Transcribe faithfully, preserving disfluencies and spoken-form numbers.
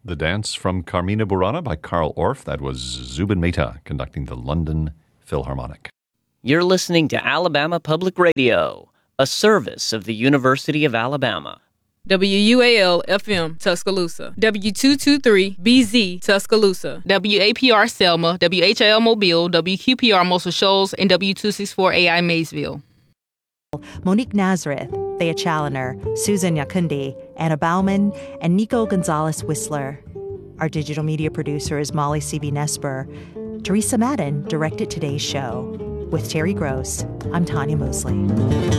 The Dance from Carmina Burana by Carl Orff. That was Zubin Mehta conducting the London Philharmonic. You're listening to Alabama Public Radio, a service of the University of Alabama. W U A L F M Tuscaloosa, W two twenty-three B Z Tuscaloosa, W A P R Selma, W H I L Mobile, W Q P R Muscle Shoals, and W two sixty-four A I Maysville. Monique Nazareth, Thea Challoner, Susan Yakundi, Anna Bauman, and Nico Gonzalez Whistler. Our digital media producer is Molly C B Nesper. Teresa Madden directed today's show. With Terry Gross, I'm Tanya Mosley.